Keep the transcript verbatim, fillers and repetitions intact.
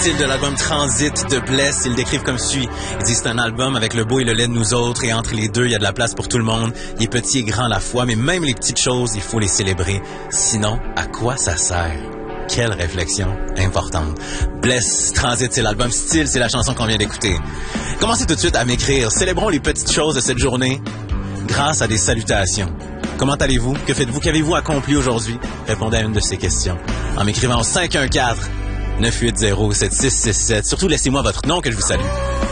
style de l'album Transit de Bless. Ils le décrivent comme suit. Ils disent c'est un album avec le beau et le laid de nous autres et entre les deux, il y a de la place pour tout le monde. Il est petit et grand à la fois, mais même les petites choses, il faut les célébrer. Sinon, à quoi ça sert? Quelle réflexion importante. Bless, Transit, c'est l'album. Style, c'est la chanson qu'on vient d'écouter. Commencez tout de suite à m'écrire. Célébrons les petites choses de cette journée grâce à des salutations. Comment allez-vous? Que faites-vous? Qu'avez-vous accompli aujourd'hui? Répondez à une de ces questions en m'écrivant au cinq un quatre, neuf huit zéro, sept six six sept. Surtout, laissez-moi votre nom que je vous salue.